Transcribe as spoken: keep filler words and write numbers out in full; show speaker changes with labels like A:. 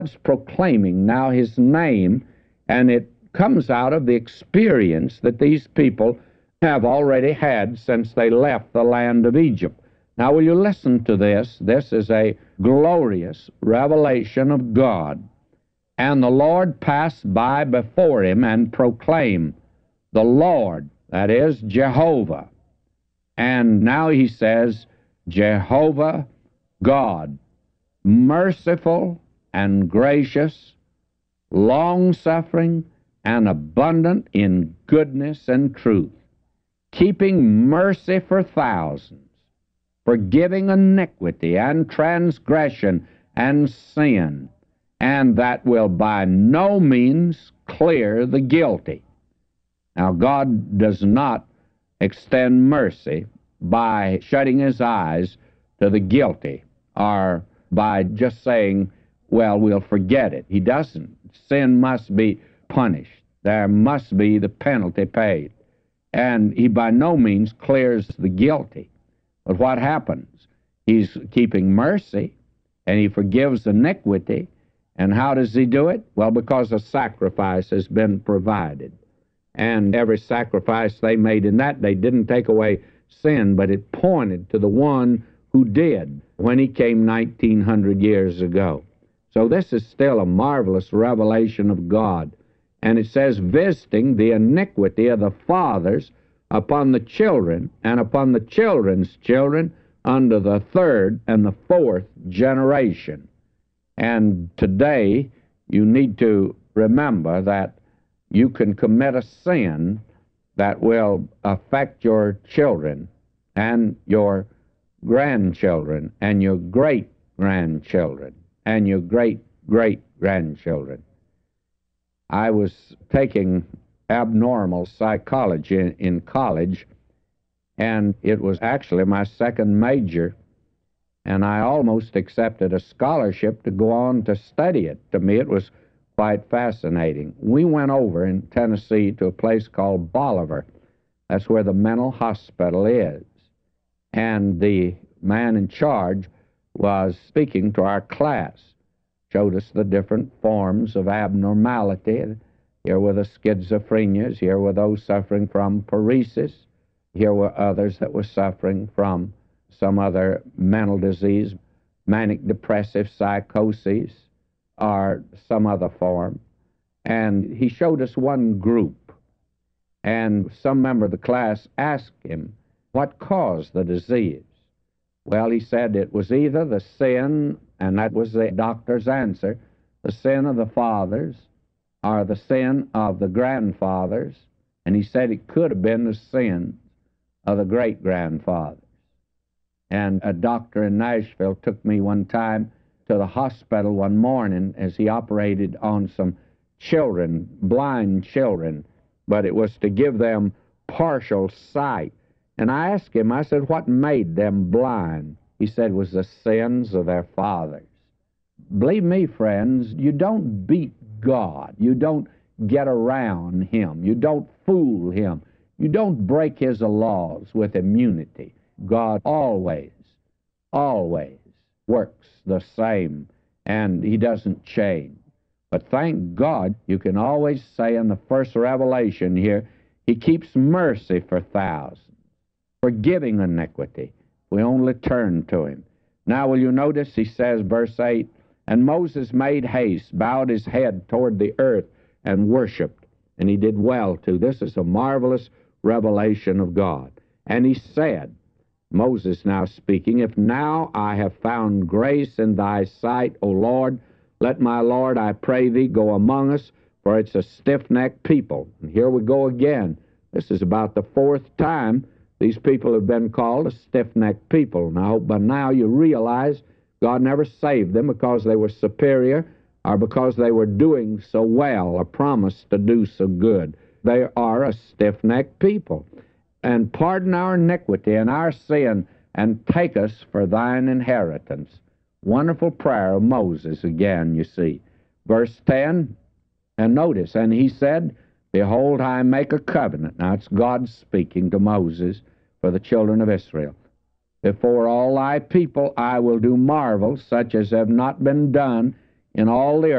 A: God's proclaiming now His name, and it comes out of the experience that these people have already had since they left the land of Egypt. Now, will you listen to this? This is a glorious revelation of God. And the Lord passed by before him and proclaimed, the Lord, that is, Jehovah. And now he says, Jehovah God, merciful and gracious, long-suffering and abundant in goodness and truth, keeping mercy for thousands, forgiving iniquity and transgression and sin, and that will by no means clear the guilty. Now, God does not extend mercy by shutting his eyes to the guilty or by just saying, well, we'll forget it. He doesn't. Sin must be punished. There must be the penalty paid. And he by no means clears the guilty. But what happens? He's keeping mercy, and he forgives iniquity. And how does he do it? Well, because a sacrifice has been provided. And every sacrifice they made in that day didn't take away sin, but it pointed to the one who did when he came nineteen hundred years ago. So this is still a marvelous revelation of God. And it says, visiting the iniquity of the fathers upon the children, and upon the children's children, unto the third and the fourth generation. And today, you need to remember that you can commit a sin that will affect your children and your grandchildren and your great-grandchildren and your great-great-grandchildren. I was taking abnormal psychology in, in college, and it was actually my second major, and I almost accepted a scholarship to go on to study it. To me, it was quite fascinating. We went over in Tennessee to a place called Bolivar. That's where the mental hospital is. And the man in charge was speaking to our class, showed us the different forms of abnormality. Here were the schizophrenias, here were those suffering from paresis, here were others that were suffering from some other mental disease, manic depressive psychosis, or some other form. And he showed us one group, and some member of the class asked him what caused the disease. Well, he said it was either the sin, and that was the doctor's answer, the sin of the fathers or the sin of the grandfathers, and he said it could have been the sin of the great-grandfathers. And a doctor in Nashville took me one time to the hospital one morning as he operated on some children, blind children, but it was to give them partial sight. And I asked him, I said, what made them blind? He said it was the sins of their fathers. Believe me, friends, you don't beat God. You don't get around him. You don't fool him. You don't break his laws with immunity. God always, always works the same, and he doesn't change. But thank God, you can always say in the first revelation here, he keeps mercy for thousands, forgiving iniquity. We only turn to him. Now, will you notice, he says, verse eight, and Moses made haste, bowed his head toward the earth, and worshipped. And he did well, too. This is a marvelous revelation of God. And he said, Moses now speaking, if now I have found grace in thy sight, O Lord, let my Lord, I pray thee, go among us, for it's a stiff-necked people. And here we go again. This is about the fourth time these people have been called a stiff-necked people. Now, by now you realize God never saved them because they were superior or because they were doing so well or promised to do so good. They are a stiff-necked people. And pardon our iniquity and our sin, and take us for thine inheritance. Wonderful prayer of Moses again, you see. Verse ten, and notice, and he said, behold, I make a covenant. Now it's God speaking to Moses for the children of Israel. Before all thy people I will do marvels such as have not been done in all the